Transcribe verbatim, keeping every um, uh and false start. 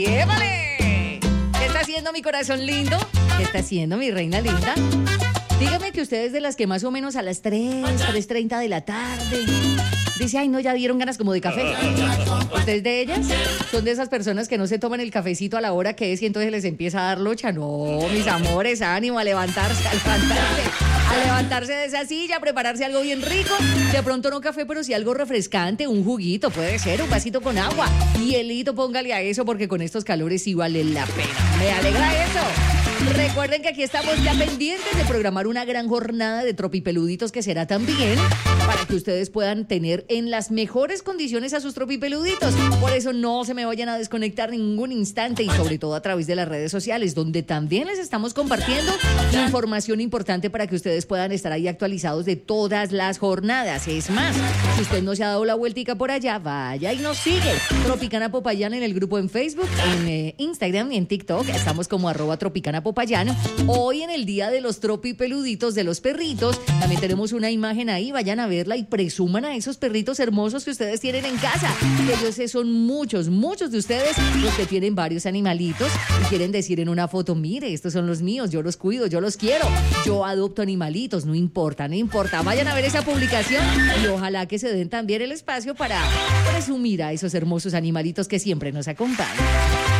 ¡Épale! ¿Qué está haciendo mi corazón lindo? ¿Qué está haciendo mi reina linda? Dígame que usted es de las que más o menos a las tres, tres treinta de la tarde dice, ay no, ya dieron ganas como de café. ¿Usted es de ellas? ¿Son de esas personas que no se toman el cafecito a la hora que es y entonces les empieza a dar locha? No, mis amores, ánimo a levantarse, a levantarse, a levantarse de esa silla, a prepararse algo bien rico. De pronto no café, pero sí algo refrescante, un juguito, puede ser, un vasito con agua. Hielito, póngale a eso porque con estos calores sí vale la pena. Me alegra eso. Recuerden que aquí estamos ya pendientes de programar una gran jornada de tropipeluditos que será también para que ustedes puedan tener en las mejores condiciones a sus tropipeluditos. Por eso no se me vayan a desconectar ningún instante y sobre todo a través de las redes sociales, donde también les estamos compartiendo información importante para que ustedes puedan estar ahí actualizados de todas las jornadas. Es más, si usted no se ha dado la vueltica por allá, vaya y nos sigue. Tropicana Popayán en el grupo en Facebook, en eh, Instagram y en TikTok. Estamos como arroba Tropicana Popayán. Hoy en el día de los tropipeluditos de los perritos, también tenemos una imagen ahí, vayan a verla y presuman a esos perritos hermosos que ustedes tienen en casa. Que yo sé son muchos, muchos de ustedes los que tienen varios animalitos y quieren decir en una foto, mire, estos son los míos, yo los cuido, yo los quiero, yo adopto animalitos, no importa, no importa. Vayan a ver esa publicación y ojalá que se den también el espacio para presumir a esos hermosos animalitos que siempre nos acompañan.